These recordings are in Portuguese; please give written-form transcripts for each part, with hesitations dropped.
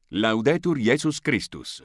Laudetur Jesus Christus.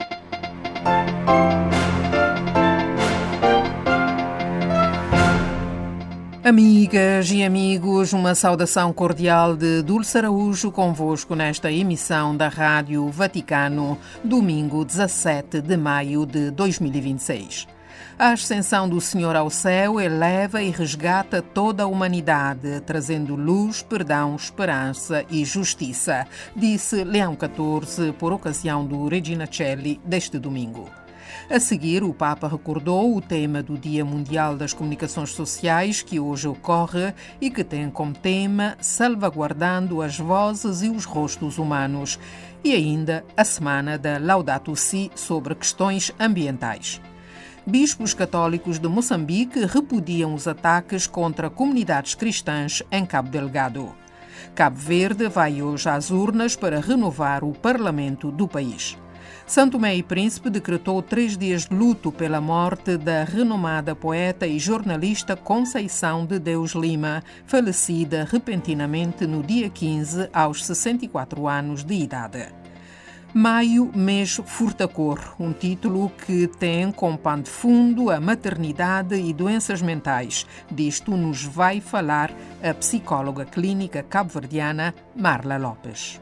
Amigas e amigos, uma saudação cordial de Dulce Araújo convosco nesta emissão da Rádio Vaticano, domingo 17 de maio de 2026. A ascensão do Senhor ao céu eleva e resgata toda a humanidade, trazendo luz, perdão, esperança e justiça, disse Leão XIV por ocasião do Regina Coeli deste domingo. A seguir, o Papa recordou o tema do Dia Mundial das Comunicações Sociais, que hoje ocorre e que tem como tema Salvaguardando as Vozes e os Rostos Humanos, e ainda a Semana da Laudato Si sobre questões ambientais. Bispos católicos de Moçambique repudiam os ataques contra comunidades cristãs em Cabo Delgado. Cabo Verde vai hoje às urnas para renovar o parlamento do país. São Tomé e Príncipe decretou 3 dias de luto pela morte da renomada poeta e jornalista Conceição de Deus Lima, falecida repentinamente no dia 15, aos 64 anos de idade. Maio, mês furtacor, um título que tem como pano de fundo a maternidade e doenças mentais. Disto nos vai falar a psicóloga clínica cabo-verdiana Marla Lopes.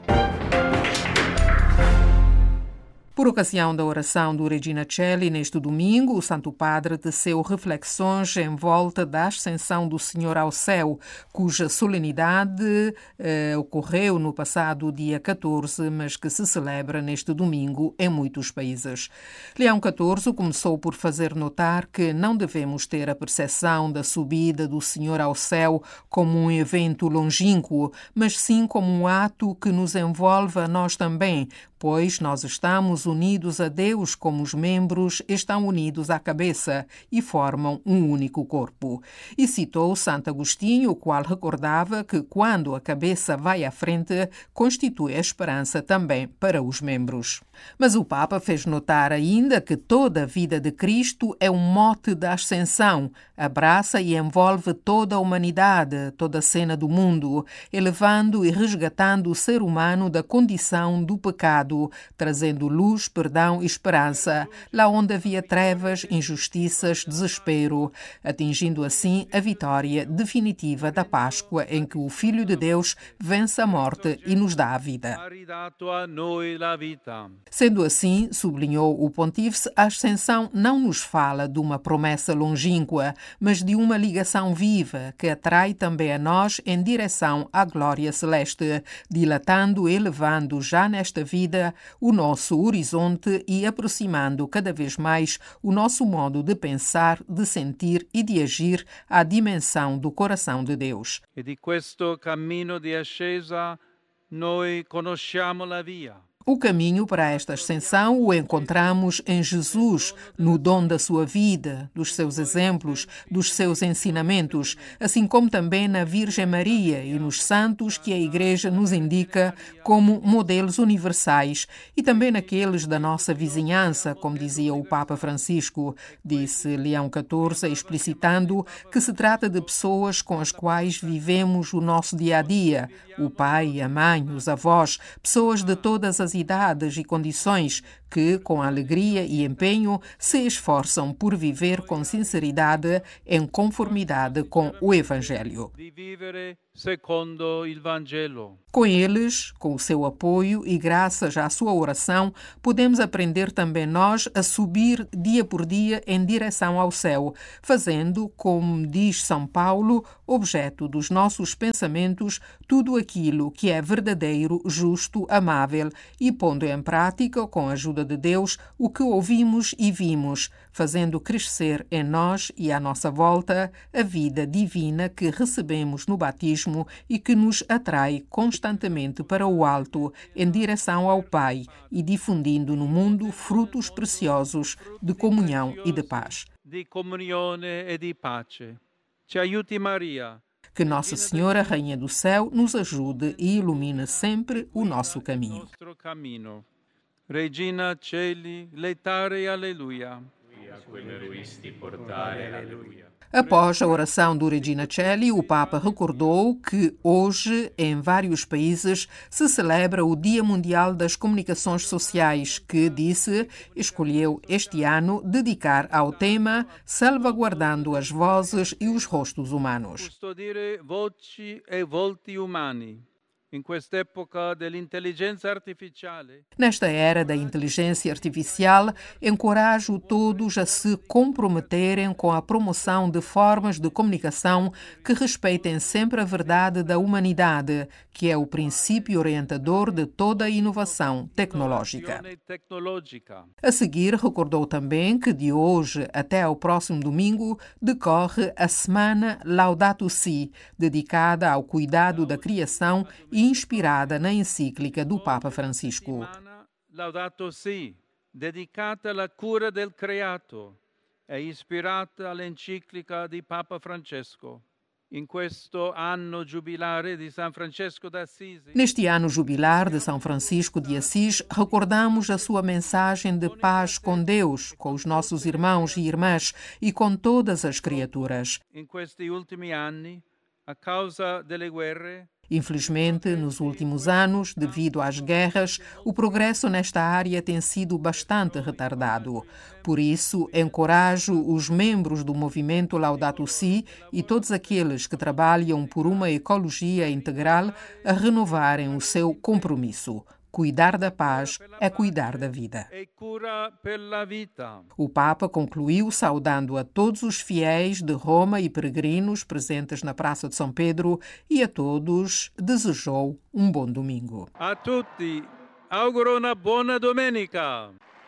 Por ocasião da oração do Regina Coeli neste domingo, o Santo Padre teceu reflexões em volta da ascensão do Senhor ao céu, cuja solenidade ocorreu no passado dia 14, mas que se celebra neste domingo em muitos países. Leão XIV começou por fazer notar que não devemos ter a percepção da subida do Senhor ao céu como um evento longínquo, mas sim como um ato que nos envolve a nós também, pois nós estamos unidos a Deus como os membros estão unidos à cabeça e formam um único corpo. E citou Santo Agostinho, o qual recordava que quando a cabeça vai à frente, constitui a esperança também para os membros. Mas o Papa fez notar ainda que toda a vida de Cristo é um mote da ascensão, abraça e envolve toda a humanidade, toda a cena do mundo, elevando e resgatando o ser humano da condição do pecado, trazendo luz, perdão e esperança, lá onde havia trevas, injustiças, desespero, atingindo assim a vitória definitiva da Páscoa, em que o Filho de Deus vence a morte e nos dá a vida. Sendo assim, sublinhou o Pontífice, a ascensão não nos fala de uma promessa longínqua, mas de uma ligação viva que atrai também a nós em direção à glória celeste, dilatando e elevando já nesta vida o nosso horizonte e aproximando cada vez mais o nosso modo de pensar, de sentir e de agir à dimensão do coração de Deus. E di questo cammino di ascesa noi conosciamo la via. O caminho para esta ascensão o encontramos em Jesus, no dom da sua vida, dos seus exemplos, dos seus ensinamentos, assim como também na Virgem Maria e nos santos que a Igreja nos indica como modelos universais e também naqueles da nossa vizinhança, como dizia o Papa Francisco, disse Leão XIV, explicitando que se trata de pessoas com as quais vivemos o nosso dia-a-dia, o pai, a mãe, os avós, pessoas de todas as idades e condições que, com alegria e empenho, se esforçam por viver com sinceridade em conformidade com o Evangelho. Com eles, com o seu apoio e graças à sua oração, podemos aprender também nós a subir dia por dia em direção ao céu, fazendo, como diz São Paulo, objeto dos nossos pensamentos tudo aquilo que é verdadeiro, justo, amável e pondo em prática, com a ajuda de Deus, o que ouvimos e vimos, fazendo crescer em nós e à nossa volta a vida divina que recebemos no batismo e que nos atrai constantemente para o alto, em direção ao Pai e difundindo no mundo frutos preciosos de comunhão e de paz. Di comunione e di pace. Ci aiuti Maria. Que Nossa Senhora, Rainha do Céu, nos ajude e ilumine sempre o nosso caminho. Regina Coeli, letare alleluia. Qui a quelle ruisti portare alleluia. Após a oração do Regina Coeli, o Papa recordou que hoje, em vários países, se celebra o Dia Mundial das Comunicações Sociais, que, disse, escolheu este ano dedicar ao tema Salvaguardando as Vozes e os Rostos Humanos. Custodire voci e volti umani. Nesta era da inteligência artificial, encorajo todos a se comprometerem com a promoção de formas de comunicação que respeitem sempre a verdade da humanidade, que é o princípio orientador de toda a inovação tecnológica. A seguir, recordou também que de hoje até ao próximo domingo decorre a Semana Laudato Si, dedicada ao cuidado da criação e inspirada na encíclica do Papa Francisco. Laudato Si, dedicata alla cura del creato, è ispirata all'enciclica di Papa Francesco. Neste ano jubilar de São Francisco de Assis, recordamos a sua mensagem de paz com Deus, com os nossos irmãos e irmãs e com todas as criaturas. Infelizmente, nos últimos anos, devido às guerras, o progresso nesta área tem sido bastante retardado. Por isso, encorajo os membros do movimento Laudato Si e todos aqueles que trabalham por uma ecologia integral a renovarem o seu compromisso. Cuidar da paz é cuidar da vida. O Papa concluiu saudando a todos os fiéis de Roma e peregrinos presentes na Praça de São Pedro e a todos desejou um bom domingo. A tutti, auguro una buona domenica.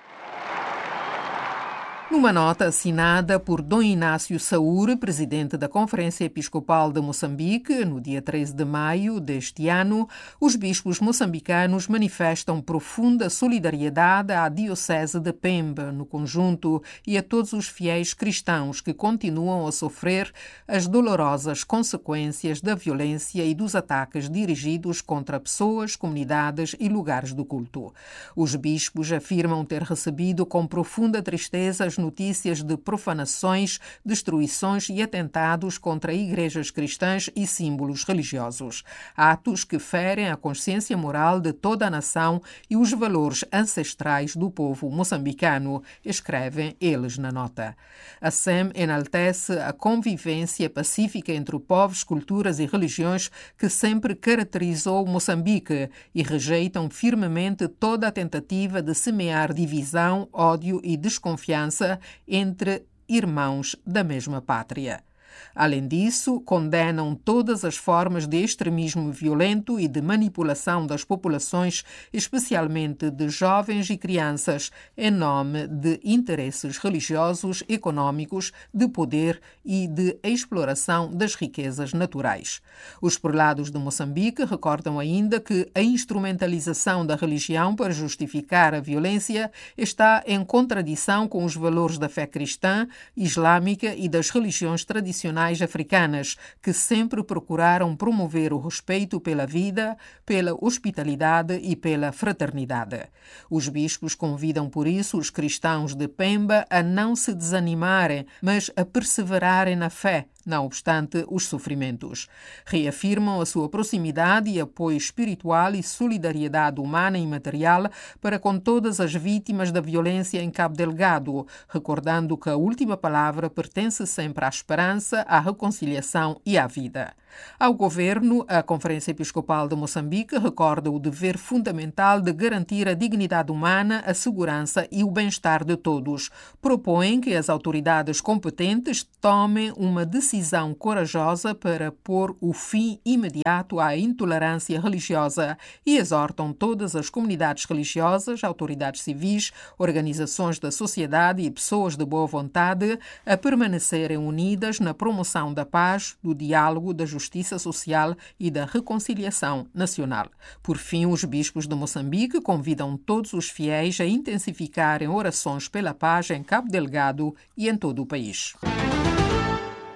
Numa nota assinada por Dom Inácio Saúre, presidente da Conferência Episcopal de Moçambique, no dia 13 de maio deste ano, os bispos moçambicanos manifestam profunda solidariedade à Diocese de Pemba, no conjunto, e a todos os fiéis cristãos que continuam a sofrer as dolorosas consequências da violência e dos ataques dirigidos contra pessoas, comunidades e lugares do culto. Os bispos afirmam ter recebido com profunda tristeza as notícias de profanações, destruições e atentados contra igrejas cristãs e símbolos religiosos. Atos que ferem a consciência moral de toda a nação e os valores ancestrais do povo moçambicano, escrevem eles na nota. A SEM enaltece a convivência pacífica entre povos, culturas e religiões que sempre caracterizou Moçambique e rejeitam firmemente toda a tentativa de semear divisão, ódio e desconfiança entre irmãos da mesma pátria. Além disso, condenam todas as formas de extremismo violento e de manipulação das populações, especialmente de jovens e crianças, em nome de interesses religiosos, econômicos, de poder e de exploração das riquezas naturais. Os prelados de Moçambique recordam ainda que a instrumentalização da religião para justificar a violência está em contradição com os valores da fé cristã, islâmica e das religiões tradicionais africanas, que sempre procuraram promover o respeito pela vida, pela hospitalidade e pela fraternidade. Os bispos convidam, por isso, os cristãos de Pemba a não se desanimarem, mas a perseverarem na fé, não obstante os sofrimentos. Reafirmam a sua proximidade e apoio espiritual e solidariedade humana e material para com todas as vítimas da violência em Cabo Delgado, recordando que a última palavra pertence sempre à esperança, à reconciliação e à vida. Ao governo, a Conferência Episcopal de Moçambique recorda o dever fundamental de garantir a dignidade humana, a segurança e o bem-estar de todos. Propõem que as autoridades competentes tomem uma decisão corajosa para pôr o fim imediato à intolerância religiosa e exortam todas as comunidades religiosas, autoridades civis, organizações da sociedade e pessoas de boa vontade a permanecerem unidas na promoção da paz, do diálogo, da justiça social e da reconciliação nacional. Por fim, os bispos de Moçambique convidam todos os fiéis a intensificarem orações pela paz em Cabo Delgado e em todo o país.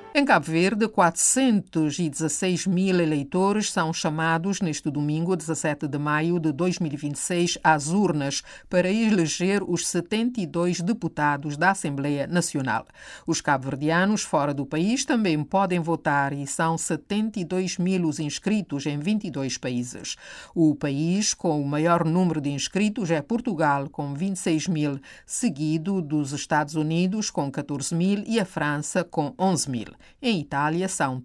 Em Cabo Verde, 416 mil eleitores são chamados neste domingo, 17 de maio de 2026, às urnas para eleger os 72 deputados da Assembleia Nacional. Os cabo-verdianos fora do país também podem votar e são 72 mil os inscritos em 22 países. O país com o maior número de inscritos é Portugal, com 26 mil, seguido dos Estados Unidos, com 14 mil, e a França, com 11 mil. Em Itália, são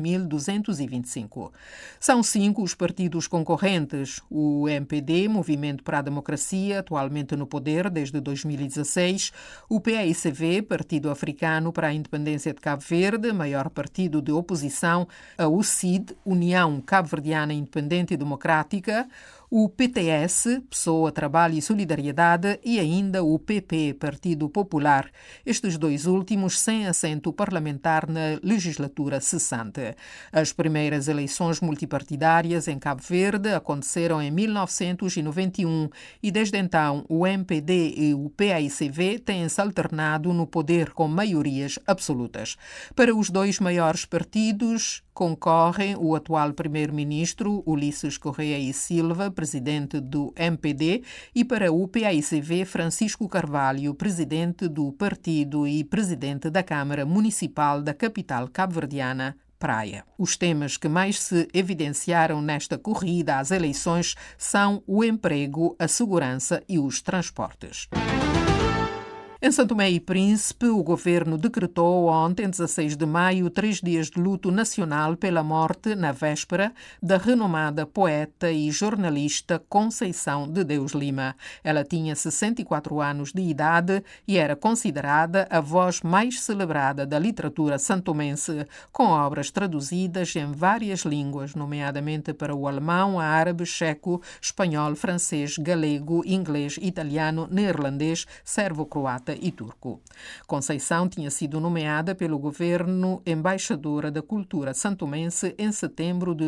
3.225. São 5 os partidos concorrentes. O MPD, Movimento para a Democracia, atualmente no poder desde 2016. O PAICV, Partido Africano para a Independência de Cabo Verde, maior partido de oposição. A UCID, União Cabo-Verdiana Independente e Democrática. O PTS, Pessoa, Trabalho e Solidariedade, e ainda o PP, Partido Popular, estes dois últimos sem assento parlamentar na legislatura cessante. As primeiras eleições multipartidárias em Cabo Verde aconteceram em 1991 e desde então o MPD e o PAICV têm-se alternado no poder com maiorias absolutas. Para os dois maiores partidos concorrem o atual primeiro-ministro Ulisses Correia e Silva, presidente do MPD, e para o PAICV, Francisco Carvalho, presidente do partido e presidente da Câmara Municipal da capital cabo-verdiana, Praia. Os temas que mais se evidenciaram nesta corrida às eleições são o emprego, a segurança e os transportes. Em São Tomé e Príncipe, o governo decretou ontem, 16 de maio, 3 dias de luto nacional pela morte, na véspera, da renomada poeta e jornalista Conceição de Deus Lima. Ela tinha 64 anos de idade e era considerada a voz mais celebrada da literatura santomense, com obras traduzidas em várias línguas, nomeadamente para o alemão, árabe, checo, espanhol, francês, galego, inglês, italiano, neerlandês, servo-croata e turco. Conceição tinha sido nomeada pelo governo embaixadora da cultura santomense em setembro de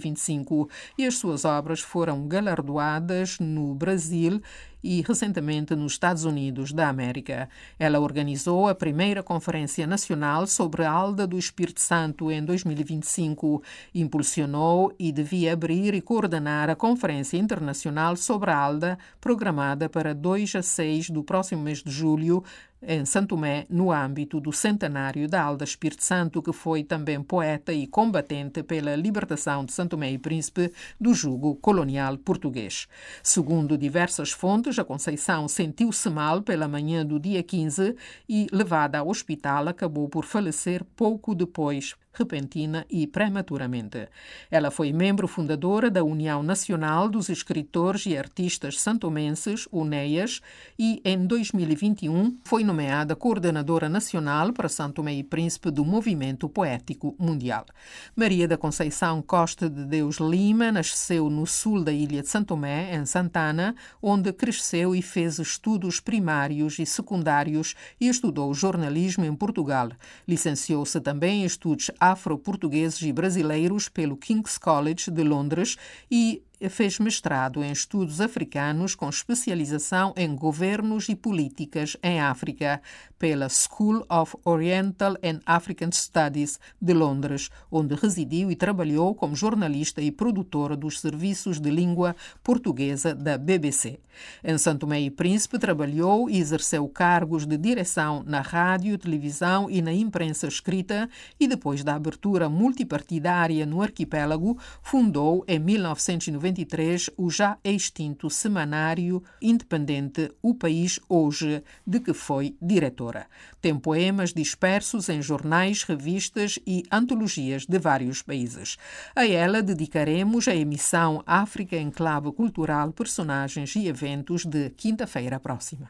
2025 e as suas obras foram galardoadas no Brasil e recentemente nos Estados Unidos da América. Ela organizou a primeira Conferência Nacional sobre a Alda do Espírito Santo em 2025, impulsionou e devia abrir e coordenar a Conferência Internacional sobre a Alda, programada para 2 a 6 do próximo mês de julho, em São Tomé, no âmbito do centenário da Alda Espírito Santo, que foi também poeta e combatente pela libertação de São Tomé e Príncipe do jugo colonial português. Segundo diversas fontes, a Conceição sentiu-se mal pela manhã do dia 15 e, levada ao hospital, acabou por falecer pouco depois, repentina e prematuramente. Ela foi membro fundadora da União Nacional dos Escritores e Artistas Santomenses, UNEAS, e em 2021 foi nomeada coordenadora nacional para São Tomé e Príncipe do Movimento Poético Mundial. Maria da Conceição Costa de Deus Lima nasceu no sul da ilha de São Tomé, em Santana, onde cresceu e fez estudos primários e secundários e estudou jornalismo em Portugal. Licenciou-se também em estudos afro-portugueses e brasileiros pelo King's College de Londres e fez mestrado em estudos africanos com especialização em governos e políticas em África pela School of Oriental and African Studies de Londres, onde residiu e trabalhou como jornalista e produtora dos serviços de língua portuguesa da BBC. Em São Tomé e Príncipe trabalhou e exerceu cargos de direção na rádio, televisão e na imprensa escrita e depois da abertura multipartidária no arquipélago, fundou em 1993 o já extinto semanário independente O País Hoje, de que foi diretora. Tem poemas dispersos em jornais, revistas e antologias de vários países. A ela dedicaremos a emissão África em Clave Cultural, Personagens e Eventos de quinta-feira próxima.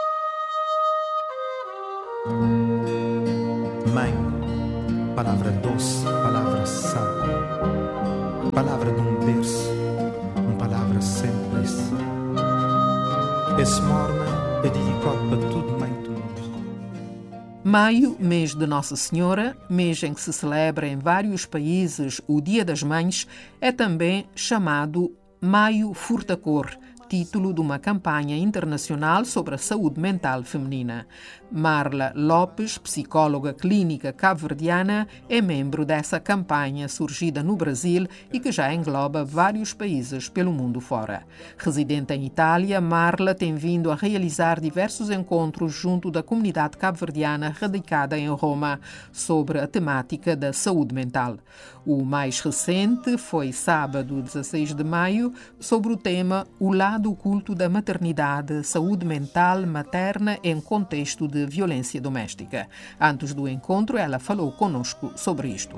Mãe, palavra doce, palavra sã, palavra de um berço, uma palavra simples. Esse morna é dedicado para tudo, mãe do mundo. Maio, mês de Nossa Senhora, mês em que se celebra em vários países o Dia das Mães, é também chamado Maio Furtacor, título de uma campanha internacional sobre a saúde mental feminina. Marla Lopes, psicóloga clínica cabo-verdiana, é membro dessa campanha surgida no Brasil e que já engloba vários países pelo mundo fora. Residente em Itália, Marla tem vindo a realizar diversos encontros junto da comunidade cabo-verdiana radicada em Roma sobre a temática da saúde mental. O mais recente foi sábado, 16 de maio, sobre o tema O lado oculto da maternidade, saúde mental materna em contexto de violência doméstica. Antes do encontro, ela falou conosco sobre isto.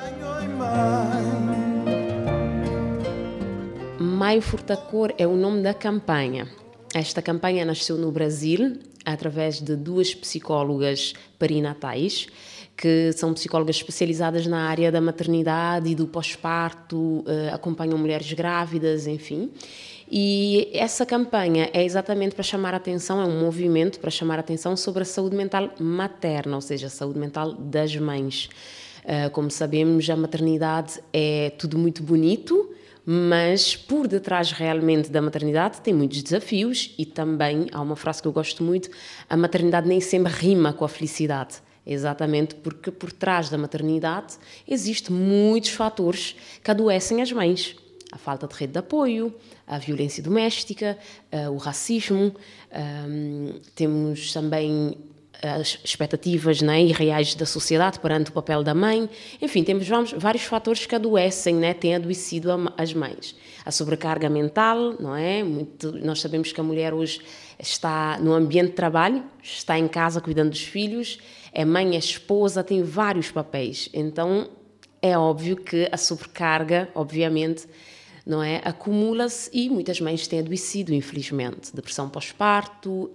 Maio Furta Cor é o nome da campanha. Esta campanha nasceu no Brasil, através de 2 psicólogas perinatais, que são psicólogas especializadas na área da maternidade e do pós-parto, acompanham mulheres grávidas, enfim. E essa campanha é exatamente para chamar a atenção, é um movimento para chamar a atenção sobre a saúde mental materna, ou seja, a saúde mental das mães. Como sabemos, a maternidade é tudo muito bonito, mas por detrás realmente da maternidade tem muitos desafios e também, há uma frase que eu gosto muito, a maternidade nem sempre rima com a felicidade. Exatamente porque por trás da maternidade existem muitos fatores que adoecem as mães. A falta de rede de apoio, a violência doméstica, o racismo, temos também as expectativas, né, irreais da sociedade perante o papel da mãe. Enfim, temos vários fatores que adoecem, né, têm adoecido as mães. A sobrecarga mental, não é? Nós sabemos que a mulher hoje está no ambiente de trabalho, está em casa cuidando dos filhos, é mãe, é esposa, tem vários papéis. Então, é óbvio que a sobrecarga, obviamente, não é? Acumula-se e muitas mães têm adoecido, infelizmente. Depressão pós-parto,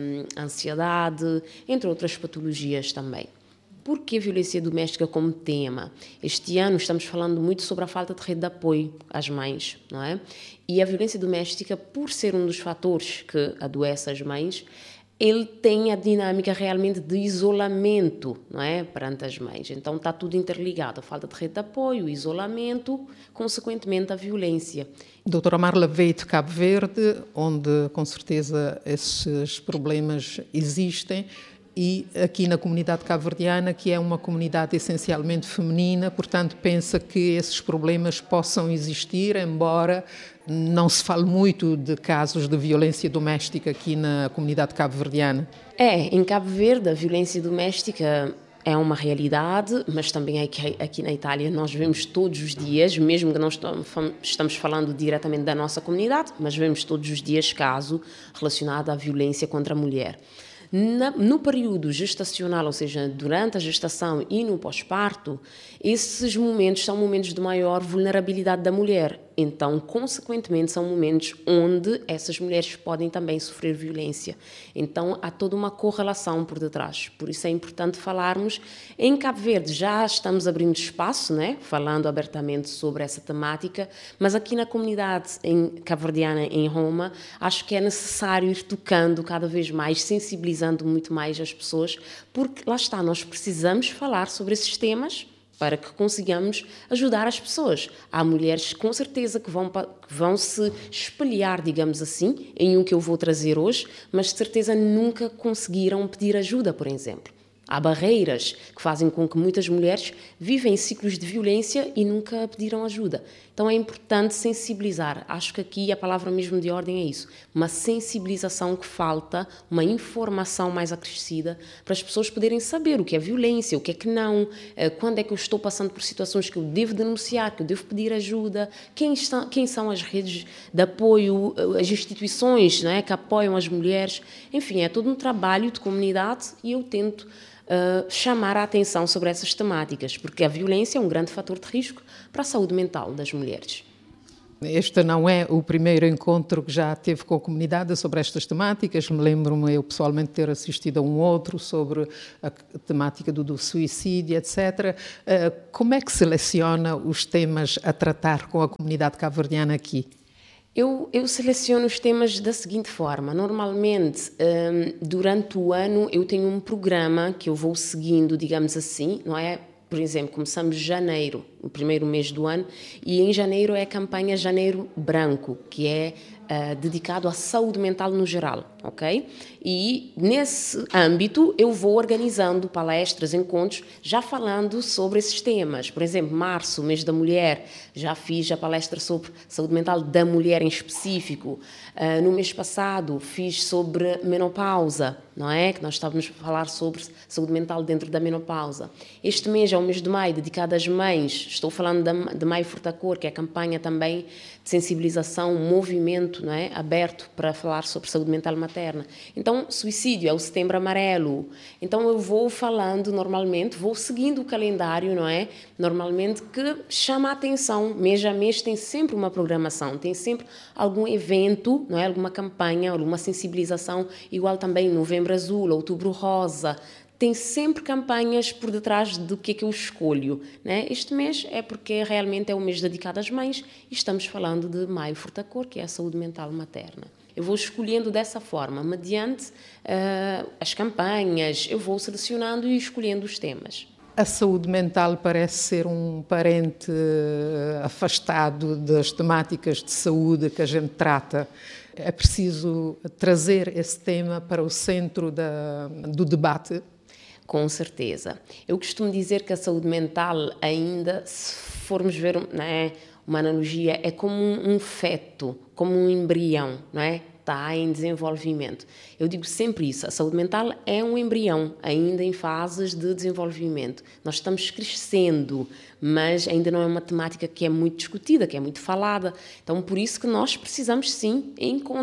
ansiedade, entre outras patologias também. Por que a violência doméstica como tema? Este ano estamos falando muito sobre a falta de rede de apoio às mães, não é? E a violência doméstica, por ser um dos fatores que adoece as mães, ele tem a dinâmica realmente de isolamento, não é, perante as mães. Então está tudo interligado, a falta de rede de apoio, o isolamento, consequentemente a violência. Doutora Marla veio de Cabo Verde, onde com certeza esses problemas existem, e aqui na comunidade cabo-verdiana, que é uma comunidade essencialmente feminina, portanto pensa que esses problemas possam existir, embora não se fale muito de casos de violência doméstica aqui na comunidade cabo-verdiana. Em Cabo Verde a violência doméstica é uma realidade, mas também aqui na Itália nós vemos todos os dias, mesmo que não estamos falando diretamente da nossa comunidade, mas vemos todos os dias caso relacionado à violência contra a mulher. No período gestacional, ou seja, durante a gestação e no pós-parto, esses momentos são momentos de maior vulnerabilidade da mulher. Então, consequentemente, são momentos onde essas mulheres podem também sofrer violência. Então, há toda uma correlação por detrás. Por isso é importante falarmos. Em Cabo Verde já estamos abrindo espaço, né? Falando abertamente sobre essa temática, mas aqui na comunidade cabo-verdiana, em Roma, acho que é necessário ir tocando cada vez mais, sensibilizando muito mais as pessoas, porque lá está, nós precisamos falar sobre esses temas para que consigamos ajudar as pessoas. Há mulheres, com certeza, que vão se espelhar, digamos assim, em um que eu vou trazer hoje, mas de certeza nunca conseguiram pedir ajuda, por exemplo. Há barreiras que fazem com que muitas mulheres vivem ciclos de violência e nunca pediram ajuda. Então é importante sensibilizar. Acho que aqui a palavra mesmo de ordem é isso. Uma sensibilização que falta, uma informação mais acrescida para as pessoas poderem saber o que é violência, o que é que não, quando é que eu estou passando por situações que eu devo denunciar, que eu devo pedir ajuda, quem são as redes de apoio, as instituições, não é, que apoiam as mulheres. Enfim, é todo um trabalho de comunidade e eu tento chamar a atenção sobre essas temáticas, porque a violência é um grande fator de risco para a saúde mental das mulheres. Este não é o primeiro encontro que já teve com a comunidade sobre estas temáticas. Me lembro-me eu pessoalmente ter assistido a um outro sobre a temática do suicídio, etc. Como é que seleciona os temas a tratar com a comunidade cabo-verdiana aqui? Eu seleciono os temas da seguinte forma. Normalmente, durante o ano, eu tenho um programa que eu vou seguindo, digamos assim, não é? Por exemplo, começamos janeiro, o primeiro mês do ano, e em janeiro é a campanha Janeiro Branco, que é dedicado à saúde mental no geral, ok? E nesse âmbito eu vou organizando palestras, encontros, já falando sobre esses temas. Por exemplo, março, mês da mulher, já fiz a palestra sobre saúde mental da mulher em específico. No mês passado fiz sobre menopausa, não é? Que nós estávamos a falar sobre saúde mental dentro da menopausa. Este mês é o mês de maio, dedicado às mães. Estou falando de Maio Furtacor, que é a campanha também de sensibilização, um movimento, não é? Aberto para falar sobre saúde mental materna. Então, suicídio é o Setembro Amarelo. Então, eu vou falando normalmente, vou seguindo o calendário, não é? Normalmente que chama a atenção. Mês a mês tem sempre uma programação, tem sempre algum evento, não é? Alguma campanha, alguma sensibilização, igual também Novembro Azul, Outubro Rosa. Tem sempre campanhas por detrás do que é que eu escolho, né? Este mês é porque realmente é o mês dedicado às mães e estamos falando de Maio Furtacor, que é a saúde mental materna. Eu vou escolhendo dessa forma, mediante as campanhas, eu vou selecionando e escolhendo os temas. A saúde mental parece ser um parente afastado das temáticas de saúde que a gente trata. É preciso trazer esse tema para o centro do debate? Com certeza. Eu costumo dizer que a saúde mental ainda, se formos ver, né, uma analogia, é como um feto, como um embrião, não é? Está em desenvolvimento. Eu digo sempre isso, a saúde mental é um embrião, ainda em fases de desenvolvimento. Nós estamos crescendo, mas ainda não é uma temática que é muito discutida, que é muito falada. Então, por isso que nós precisamos, sim,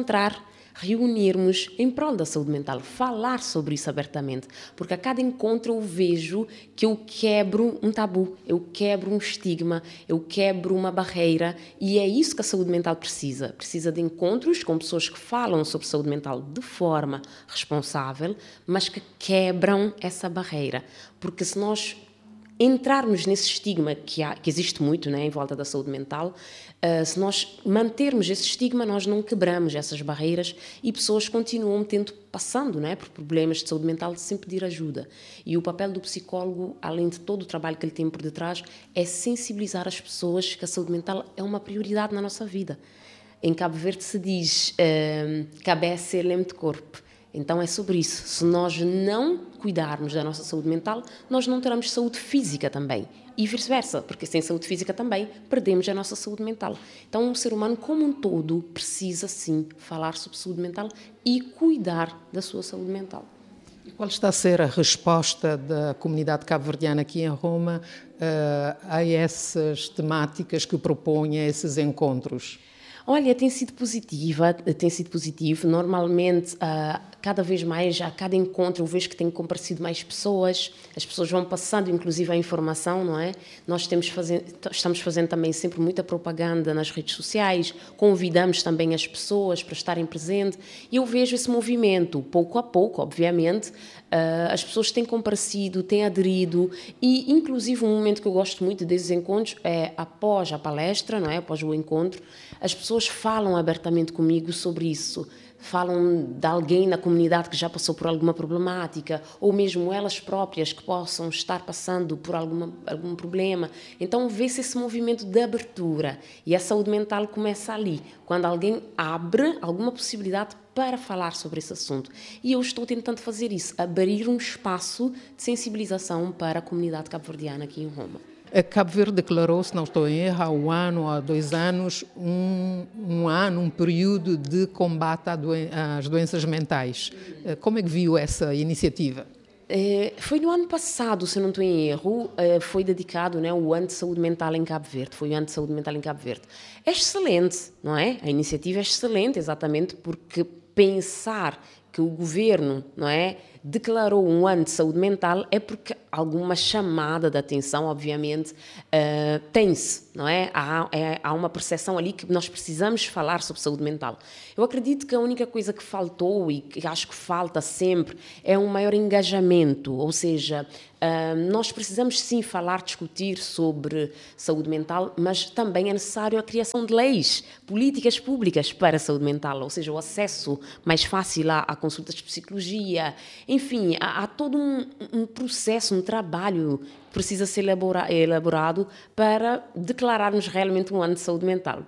reunirmos em prol da saúde mental, falar sobre isso abertamente, porque a cada encontro eu vejo que eu quebro um tabu, eu quebro um estigma, eu quebro uma barreira, e é isso que a saúde mental precisa. Precisa de encontros com pessoas que falam sobre saúde mental de forma responsável, mas que quebram essa barreira, porque se nós entrarmos nesse estigma que existe muito, né, em volta da saúde mental, se nós mantermos esse estigma, nós não quebramos essas barreiras e pessoas continuam passando, né, por problemas de saúde mental sem pedir ajuda. E o papel do psicólogo, além de todo o trabalho que ele tem por detrás, é sensibilizar as pessoas que a saúde mental é uma prioridade na nossa vida. Em Cabo Verde se diz cabeça e leme de corpo. Então é sobre isso. Se nós não cuidarmos da nossa saúde mental, nós não teremos saúde física também. E vice-versa, porque sem saúde física também perdemos a nossa saúde mental. Então o ser humano como um todo precisa sim falar sobre saúde mental e cuidar da sua saúde mental. E qual está a ser a resposta da comunidade cabo-verdiana aqui em Roma a essas temáticas que propõem esses encontros? Olha, tem sido positivo. Normalmente, cada vez mais, a cada encontro, eu vejo que tem comparecido mais pessoas, as pessoas vão passando, inclusive, a informação, não é? Nós estamos fazendo também sempre muita propaganda nas redes sociais, convidamos também as pessoas para estarem presentes, e eu vejo esse movimento, pouco a pouco, obviamente, as pessoas têm comparecido, têm aderido, e, inclusive, um momento que eu gosto muito desses encontros é, após a palestra, não é? Após o encontro, as pessoas falam abertamente comigo sobre isso, falam de alguém na comunidade que já passou por alguma problemática, ou mesmo elas próprias que possam estar passando por algum problema. Então vê-se esse movimento de abertura, e a saúde mental começa ali, quando alguém abre alguma possibilidade para falar sobre esse assunto. E eu estou tentando fazer isso, abrir um espaço de sensibilização para a comunidade cabo-verdiana aqui em Roma. Cabo Verde declarou, se não estou em erro, há um ano ou há 2 anos, um período de combate às doenças mentais. Como é que viu essa iniciativa? Foi no ano passado, se não estou em erro, foi dedicado, né, o ano de saúde mental em Cabo Verde. Foi o ano de saúde mental em Cabo Verde. É excelente, não é? A iniciativa é excelente, exatamente porque pensar que o governo, não é, declarou um ano de saúde mental é porque alguma chamada de atenção, obviamente, tem-se, não é? Há uma percepção ali que nós precisamos falar sobre saúde mental. Eu acredito que a única coisa que faltou e que acho que falta sempre é um maior engajamento, ou seja, nós precisamos sim falar, discutir sobre saúde mental, mas também é necessário a criação de leis, políticas públicas para a saúde mental, ou seja, o acesso mais fácil a consultas de psicologia, enfim, há todo um processo, um trabalho que precisa ser elaborado para declararmos realmente um ano de saúde mental, porque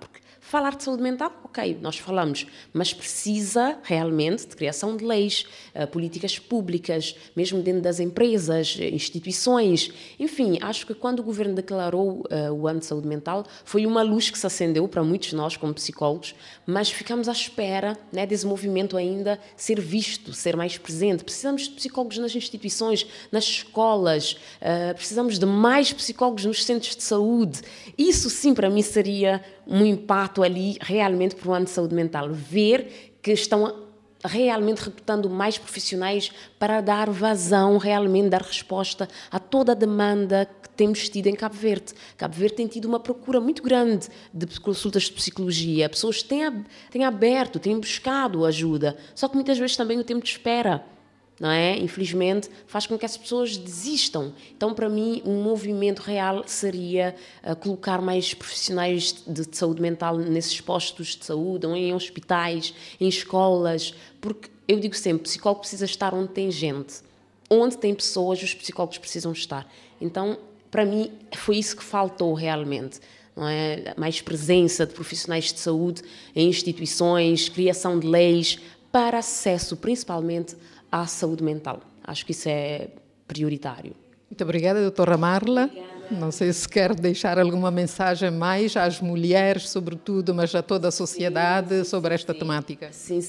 Falar de saúde mental, ok, nós falamos, mas precisa realmente de criação de leis, políticas públicas, mesmo dentro das empresas, instituições. Enfim, acho que quando o governo declarou o ano de saúde mental, foi uma luz que se acendeu para muitos de nós como psicólogos, mas ficamos à espera, né, desse movimento ainda ser visto, ser mais presente. Precisamos de psicólogos nas instituições, nas escolas, precisamos de mais psicólogos nos centros de saúde. Isso sim, para mim, seria um impacto ali realmente para o ano de saúde mental. Ver que estão realmente recrutando mais profissionais para dar vazão, realmente dar resposta a toda a demanda que temos tido em Cabo Verde. Cabo Verde tem tido uma procura muito grande de consultas de psicologia. Pessoas têm aberto, têm buscado ajuda, só que muitas vezes também o tempo de espera, não é? Infelizmente, faz com que as pessoas desistam. Então, para mim, um movimento real seria colocar mais profissionais de saúde mental nesses postos de saúde, ou em hospitais, em escolas, porque eu digo sempre, o psicólogo precisa estar onde tem gente. Onde tem pessoas, os psicólogos precisam estar. Então, para mim, foi isso que faltou realmente. Não é? Mais presença de profissionais de saúde em instituições, criação de leis para acesso, principalmente, à saúde mental. Acho que isso é prioritário. Muito obrigada, doutora Marla. Não sei se quer deixar alguma mensagem mais às mulheres, sobretudo, mas a toda a sociedade sobre esta temática. Sim.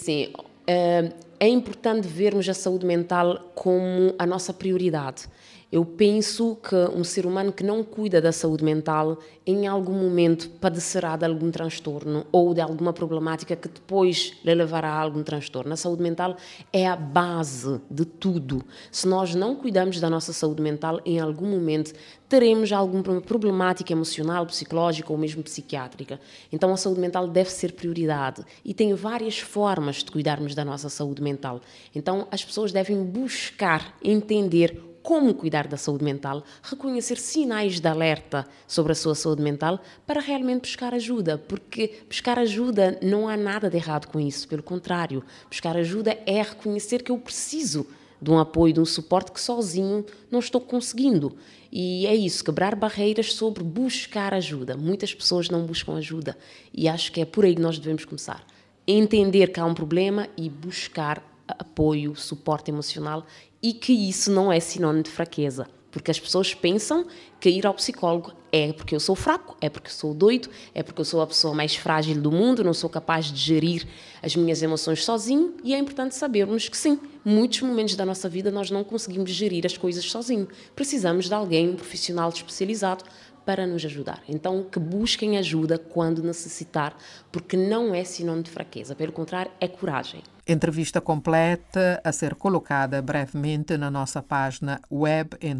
É importante vermos a saúde mental como a nossa prioridade. Eu penso que um ser humano que não cuida da saúde mental, em algum momento padecerá de algum transtorno ou de alguma problemática que depois lhe levará a algum transtorno. A saúde mental é a base de tudo. Se nós não cuidamos da nossa saúde mental, em algum momento teremos alguma problemática emocional, psicológica ou mesmo psiquiátrica. Então a saúde mental deve ser prioridade e tem várias formas de cuidarmos da nossa saúde mental. Então as pessoas devem buscar entender como cuidar da saúde mental, reconhecer sinais de alerta sobre a sua saúde mental para realmente buscar ajuda, porque buscar ajuda não há nada de errado com isso, pelo contrário, buscar ajuda é reconhecer que eu preciso de um apoio, de um suporte que sozinho não estou conseguindo. E é isso, quebrar barreiras sobre buscar ajuda. Muitas pessoas não buscam ajuda e acho que é por aí que nós devemos começar. Entender que há um problema e buscar apoio, suporte emocional e que isso não é sinónimo de fraqueza. Porque as pessoas pensam que ir ao psicólogo é porque eu sou fraco, é porque eu sou doido, é porque eu sou a pessoa mais frágil do mundo, não sou capaz de gerir as minhas emoções sozinho. E é importante sabermos que sim, muitos momentos da nossa vida nós não conseguimos gerir as coisas sozinho. Precisamos de alguém, um profissional especializado, para nos ajudar. Então, que busquem ajuda quando necessitar, porque não é sinónimo de fraqueza. Pelo contrário, é coragem. Entrevista completa a ser colocada brevemente na nossa página web em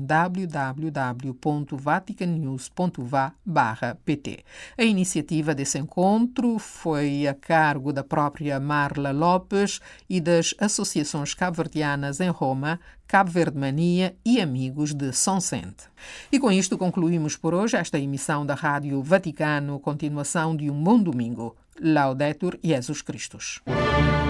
www.vaticannews.va/pt. A iniciativa desse encontro foi a cargo da própria Marla Lopes e das associações cabo-verdianas em Roma, Cabo Verde Mania e Amigos de São Sente. E com isto concluímos por hoje esta emissão da Rádio Vaticano, continuação de um bom domingo. Laudetur Jesus Christus.